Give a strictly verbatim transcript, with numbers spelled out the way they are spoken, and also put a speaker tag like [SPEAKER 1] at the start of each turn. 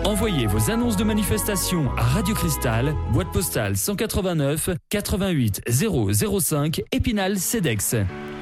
[SPEAKER 1] Envoyez vos annonces de manifestation à Radio Cristal, boîte postale cent quatre-vingt-neuf quatre-vingt-huit zéro zéro cinq, Épinal, Cedex.